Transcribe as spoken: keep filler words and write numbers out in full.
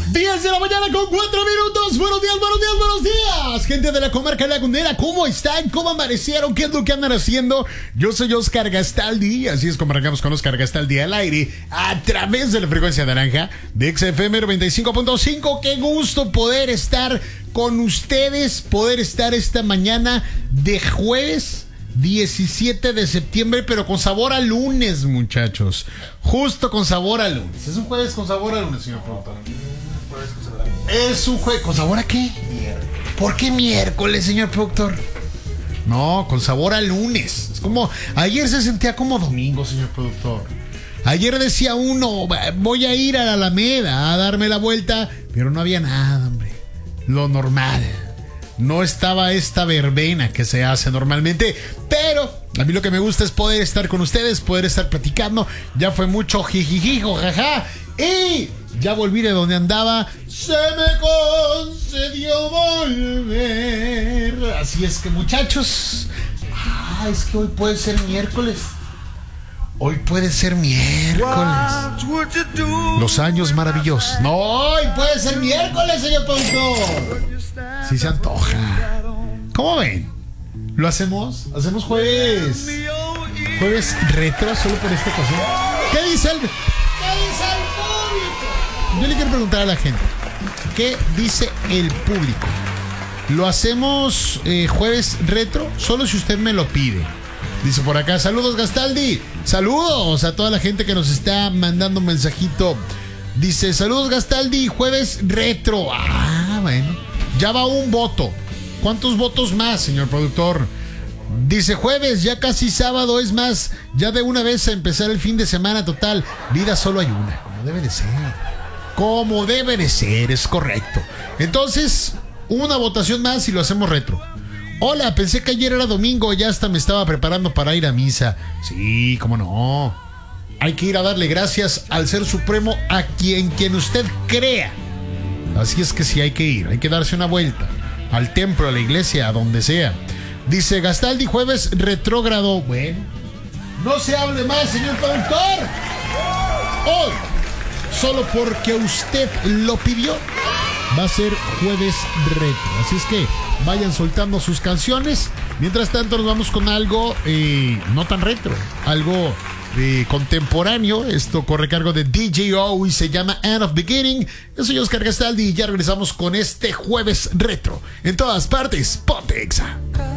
diez de la mañana con cuatro minutos. Buenos días, buenos días, buenos días. Gente de la comarca lagunera, ¿cómo están? ¿Cómo amanecieron? ¿Qué es lo que andan haciendo? Yo soy Oscar Gastaldi. Así es como arrancamos con Oscar Gastaldi al aire a través de la frecuencia naranja de X F M noventa y cinco punto cinco. Qué gusto poder estar con ustedes, poder estar esta mañana de jueves diecisiete de septiembre, pero con sabor a lunes, muchachos. Justo con sabor a lunes. Es un jueves con sabor a lunes, señor productor. Es un jueves con sabor a qué? ¿Por qué miércoles, señor productor? No, con sabor a lunes. Es como, ayer se sentía como domingo, señor productor. Ayer decía uno, voy a ir a la Alameda a darme la vuelta, pero no había nada, hombre. Lo normal. No estaba esta verbena que se hace normalmente, pero a mí lo que me gusta es poder estar con ustedes, poder estar platicando. Ya fue mucho jijijijo, jaja, y ya volví de donde andaba. Se me concedió volver. Así es que, muchachos, ah, es que hoy puede ser miércoles. Hoy puede ser miércoles. Los años maravillosos. No, hoy puede ser miércoles, señor productor. Sí se antoja. ¿Cómo ven? ¿Lo hacemos? ¿Hacemos jueves? Jueves retro solo por esta ocasión. ¿Qué dice el, ¿Qué dice el público? Yo le quiero preguntar a la gente, ¿qué dice el público? ¿Lo hacemos eh, jueves retro? Solo si usted me lo pide. Dice por acá, saludos Gastaldi. Saludos a toda la gente que nos está mandando un mensajito. Dice, saludos Gastaldi, jueves retro. Ah, bueno. Ya va un voto. ¿Cuántos votos más, señor productor? Dice, jueves, ya casi sábado. Es más, ya de una vez a empezar el fin de semana total. Vida solo hay una, como debe de ser. Como debe de ser, es correcto. Entonces, una votación más y lo hacemos retro. Hola, pensé que ayer era domingo, ya hasta me estaba preparando para ir a misa. Sí, cómo no. Hay que ir a darle gracias al Ser Supremo, a quien, quien usted crea. Así es que sí hay que ir, hay que darse una vuelta al templo, a la iglesia, a donde sea. Dice Gastaldi, jueves retrógrado. Bueno, no se hable más, señor productor. Hoy, solo porque usted lo pidió, va a ser jueves retro. Así es que vayan soltando sus canciones. Mientras tanto nos vamos con algo eh, no tan retro, algo eh, contemporáneo. Esto corre a cargo de D J O y se llama End of Beginning. Yo soy Oscar Gastaldi y ya regresamos con este jueves retro. En todas partes, ponte Exa.